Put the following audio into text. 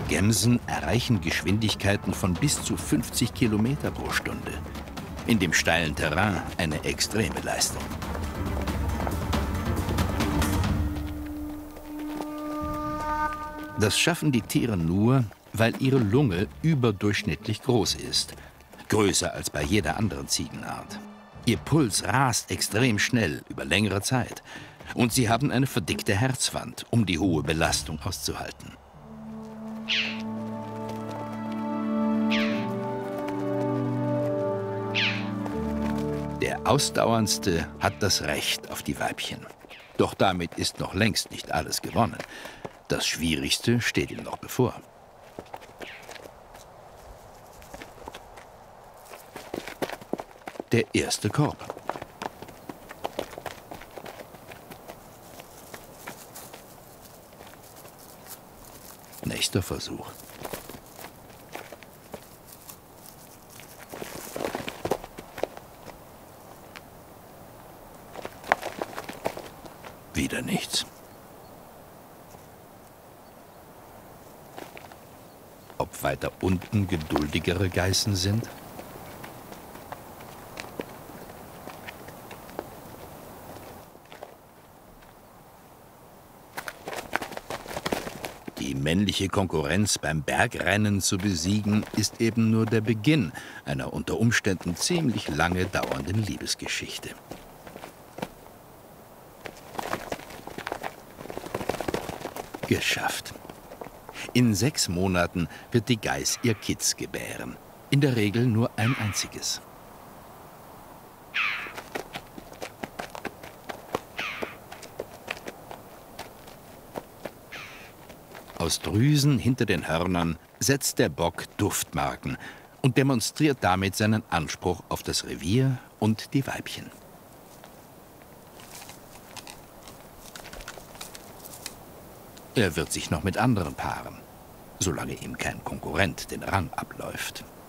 Gämsen erreichen Geschwindigkeiten von bis zu 50 Kilometer pro Stunde. In dem steilen Terrain eine extreme Leistung. Das schaffen die Tiere nur, weil ihre Lunge überdurchschnittlich groß ist. Größer als bei jeder anderen Ziegenart. Ihr Puls rast extrem schnell über längere Zeit. Und sie haben eine verdickte Herzwand, um die hohe Belastung auszuhalten. Der Ausdauerndste hat das Recht auf die Weibchen. Doch damit ist noch längst nicht alles gewonnen. Das Schwierigste steht ihm noch bevor. Der erste Korb. Nächster Versuch. Wieder nichts. Ob weiter unten geduldigere Geißen sind? Die männliche Konkurrenz beim Bergrennen zu besiegen, ist eben nur der Beginn einer unter Umständen ziemlich lange dauernden Liebesgeschichte. Geschafft. In 6 Monaten wird die Geiß ihr Kitz gebären. In der Regel nur ein einziges. Aus Drüsen hinter den Hörnern setzt der Bock Duftmarken und demonstriert damit seinen Anspruch auf das Revier und die Weibchen. Er wird sich noch mit anderen paaren, solange ihm kein Konkurrent den Rang abläuft.